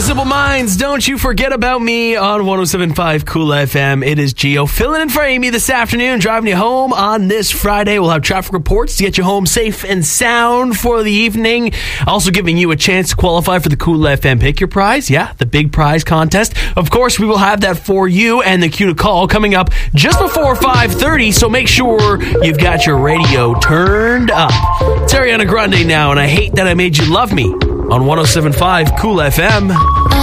Simple Minds, don't you forget about me on 107.5 Cool FM. It is Gio filling in for Amy this afternoon, driving you home on this Friday. We'll have traffic reports to get you home safe and sound for the evening. Also giving you a chance to qualify for the Cool FM Pick Your Prize. Yeah, the big prize contest. Of course, we will have that for you and the cue to call coming up just before 5:30, so make sure you've got your radio turned up. It's Ariana Grande now, and I Hate That I Made You Love Me on 107.5 Cool FM.